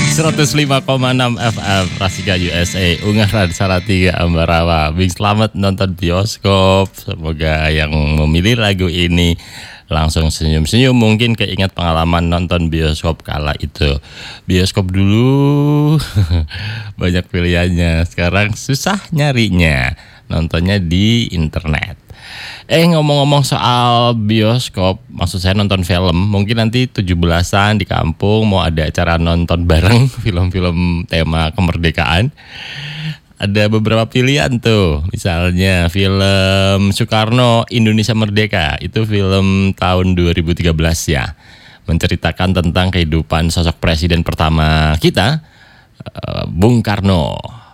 105,6 FM Rasika USA, Ungaran Salatiga Ambarawa. Bing selamat nonton bioskop. Semoga yang memilih lagu ini langsung senyum-senyum, mungkin keingat pengalaman nonton bioskop kala itu. Bioskop dulu banyak pilihannya, sekarang susah nyarinya, nontonnya di internet. Ngomong-ngomong soal bioskop, maksud saya nonton film, mungkin nanti 17-an di kampung mau ada acara nonton bareng film-film tema kemerdekaan. Ada beberapa pilihan tuh, misalnya film Soekarno Indonesia Merdeka, itu film tahun 2013 ya, menceritakan tentang kehidupan sosok presiden pertama kita, Bung Karno.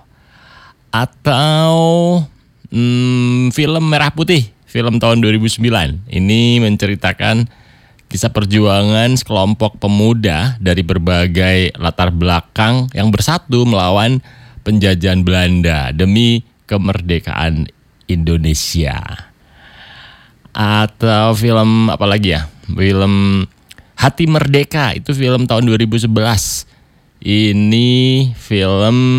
Atau film Merah Putih, film tahun 2009. Ini menceritakan kisah perjuangan sekelompok pemuda dari berbagai latar belakang yang bersatu melawan penjajahan Belanda demi kemerdekaan Indonesia. Atau film apa lagi ya? Film Hati Merdeka, itu film tahun 2011. Ini film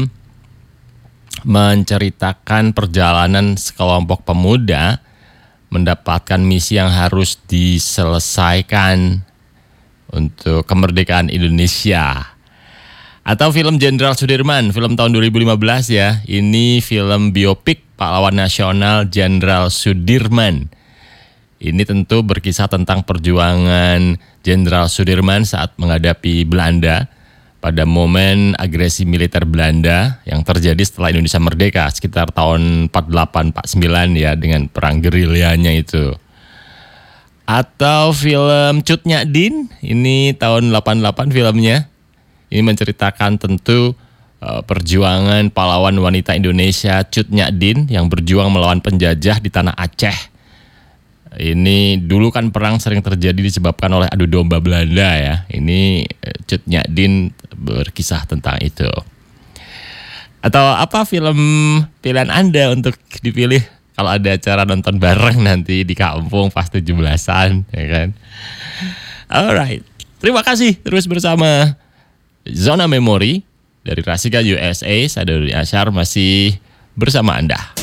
menceritakan perjalanan sekelompok pemuda mendapatkan misi yang harus diselesaikan untuk kemerdekaan Indonesia. Atau film Jenderal Sudirman, film tahun 2015 ya. Ini film biopik pahlawan nasional Jenderal Sudirman. Ini tentu berkisah tentang perjuangan Jenderal Sudirman saat menghadapi Belanda pada momen agresi militer Belanda yang terjadi setelah Indonesia merdeka sekitar tahun 48-49 ya, dengan perang gerilyanya itu. Atau film Cut Nyak Dien, ini tahun 88 filmnya. Ini menceritakan tentu perjuangan pahlawan wanita Indonesia Cut Nyak Dien yang berjuang melawan penjajah di tanah Aceh. Ini dulu kan perang sering terjadi disebabkan oleh adu domba Belanda ya. Ini Cut Nyak Dien berkisah tentang itu. Atau apa film pilihan Anda untuk dipilih kalau ada acara nonton bareng nanti di kampung pas 17-an, ya kan? Alright, terima kasih terus bersama Zona Memori dari Rasika USA. Saya Dodi Asyar masih bersama Anda.